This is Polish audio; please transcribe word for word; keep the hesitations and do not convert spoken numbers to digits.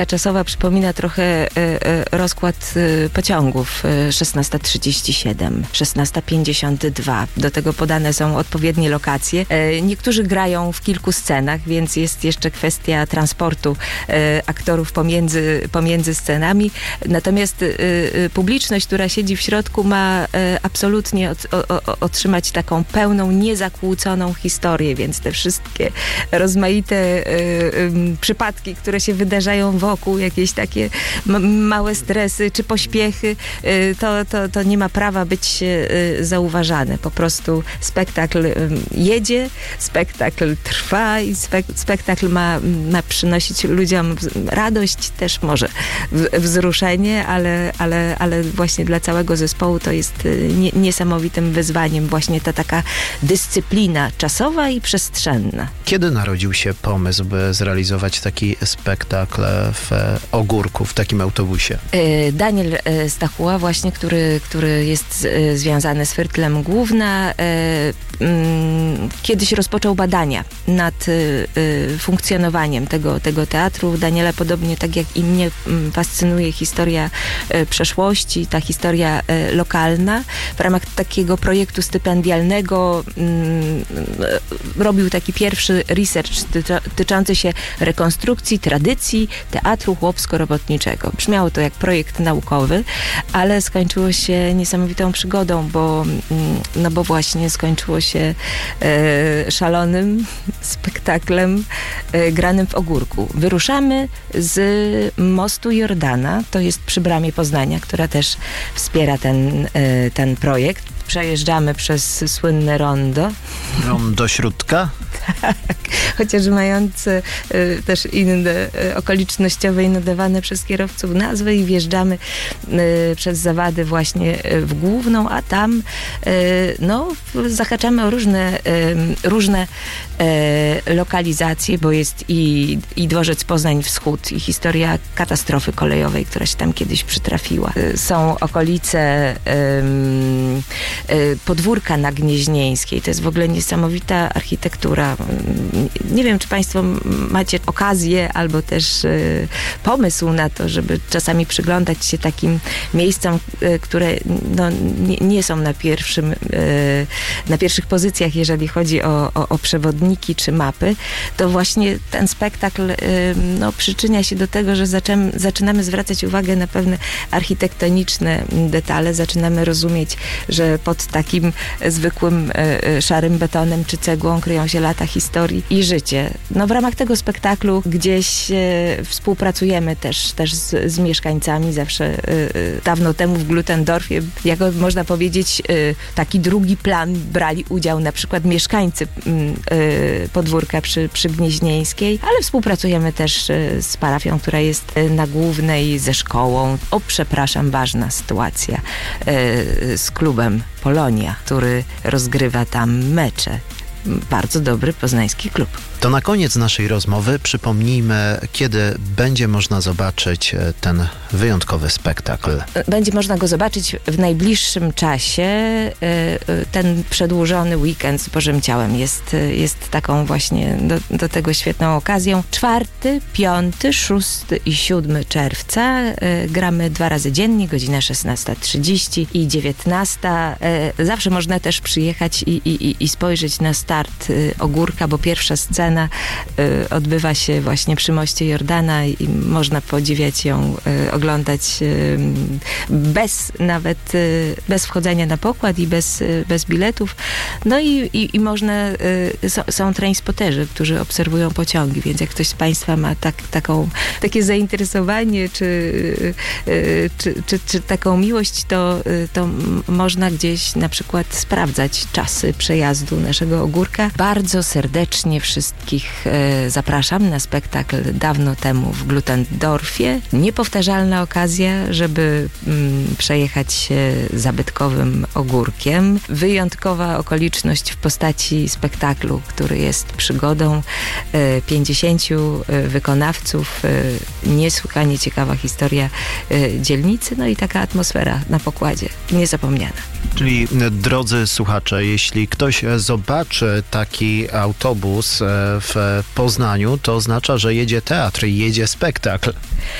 czasowa przypomina trochę rozkład pociągów szesnasta trzydzieści siedem, szesnasta pięćdziesiąt dwa. Do tego podane są odpowiednie lokacje. Niektórzy grają w kilku scenach, więc jest jeszcze kwestia transportu aktorów pomiędzy, pomiędzy scenami. Natomiast publiczność, która siedzi w środku, ma absolutnie od, o, otrzymać taką pełną, niezakłóconą historię, więc te wszystkie rozmaite przypadki, które się wydarzają wokół, jakieś takie m- małe stresy czy pośpiechy, to, to, to nie ma prawa być zauważane. Po prostu spektakl jedzie, spektakl trwa i spek- spektakl ma, ma przynosić ludziom radość, też może wzruszenie, ale, ale, ale właśnie dla całego zespołu to jest nie, niesamowitym wyzwaniem właśnie ta taka dyscyplina czasowa i przestrzenna. Kiedy narodził się pomysł, by zrealizować taki spektakl w Ogórku, w takim autobusie? Daniel Stachuła właśnie, który, który jest związany z Firtlem Główna, kiedyś rozpoczął badania nad funkcjonowaniem tego, tego teatru. Daniela, podobnie tak jak i mnie, fascynuje historia przeszłości, ta historia lokalna. W ramach takiego projektu stypendialnego robił taki pierwszy research tyczący się rekonstrukcji tradycji teatru chłopsko-robotniczego. Brzmiało to jak projekt naukowy, ale skończyło się niesamowitą przygodą, bo, no bo właśnie skończyło się e, szalonym spektaklem e, granym w Ogórku. Wyruszamy z mostu Jordana, to jest przy bramie Poznania, która też wspiera ten, e, ten projekt. Przejeżdżamy przez słynne rondo. Rondo Śródka? Tak, chociaż mające y, też inne y, okolicznościowe i nadawane przez kierowców nazwy i wjeżdżamy y, przez zawady właśnie y, w Główną, a tam y, no, zahaczamy o różne, y, różne y, lokalizacje, bo jest i, i dworzec Poznań Wschód, i historia katastrofy kolejowej, która się tam kiedyś przytrafiła. Y, są okolice y, y, podwórka na Gnieźnieńskiej. To jest w ogóle niesamowita architektura. Nie wiem, czy państwo macie okazję albo też y, pomysł na to, żeby czasami przyglądać się takim miejscom, y, które no, nie, nie są na pierwszym, y, na pierwszych pozycjach, jeżeli chodzi o, o, o przewodniki czy mapy. To właśnie ten spektakl y, no, przyczynia się do tego, że zaczem, zaczynamy zwracać uwagę na pewne architektoniczne detale. Zaczynamy rozumieć, że pod takim zwykłym y, szarym betonem czy cegłą kryją się lata historii i życie. No w ramach tego spektaklu gdzieś e, współpracujemy też, też z, z mieszkańcami. Zawsze e, dawno temu w Glutendorfie, jako można powiedzieć, e, taki drugi plan brali udział na przykład mieszkańcy e, podwórka przy, przy Gnieźnieńskiej, ale współpracujemy też e, z parafią, która jest e, na Głównej, ze szkołą. O, przepraszam, ważna sytuacja e, z klubem Polonia, który rozgrywa tam mecze. Bardzo dobry poznański klub. To na koniec naszej rozmowy przypomnijmy, kiedy będzie można zobaczyć ten wyjątkowy spektakl. Będzie można go zobaczyć w najbliższym czasie. Ten przedłużony weekend z Bożym Ciałem jest, jest taką właśnie do, do tego świetną okazją. czwarty, piąty, szósty i siódmy czerwca gramy dwa razy dziennie, godzina szesnasta trzydzieści i dziewiętnasta. Zawsze można też przyjechać i, i, i spojrzeć na start Ogórka, bo pierwsza scena y, odbywa się właśnie przy moście Jordana i można podziwiać ją, y, oglądać y, bez nawet, y, bez wchodzenia na pokład i bez, y, bez biletów. No i, i, i można, y, są, są trainspoterzy, którzy obserwują pociągi, więc jak ktoś z państwa ma tak, taką, takie zainteresowanie czy, y, czy, czy, czy taką miłość, to, y, to można gdzieś na przykład sprawdzać czasy przejazdu naszego Ogórka. Bardzo serdecznie wszystkich e, zapraszam na spektakl dawno temu w Glutendorfie. Niepowtarzalna okazja, żeby mm, przejechać się zabytkowym Ogórkiem. Wyjątkowa okoliczność w postaci spektaklu, który jest przygodą e, pięćdziesięciu e, wykonawców. E, niesłychanie ciekawa historia e, dzielnicy, no i taka atmosfera na pokładzie. Niezapomniana. Czyli, drodzy słuchacze, jeśli ktoś zobaczy taki autobus w Poznaniu, to oznacza, że jedzie teatr, jedzie spektakl.